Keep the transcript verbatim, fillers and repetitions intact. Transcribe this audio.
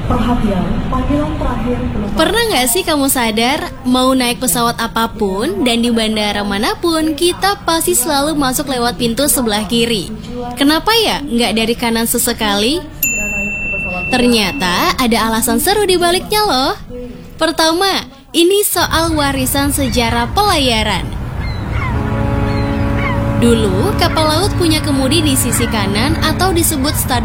Perhatian, panggilan terakhir penumpang. Pernah nggak sih kamu sadar, mau naik pesawat apapun dan di bandara manapun, kita pasti selalu masuk lewat pintu sebelah kiri. Kenapa ya nggak dari kanan sesekali? Ternyata ada alasan seru di baliknya loh. Pertama, ini soal warisan sejarah pelayaran. Dulu, kapal laut punya kemudi di sisi kanan atau disebut start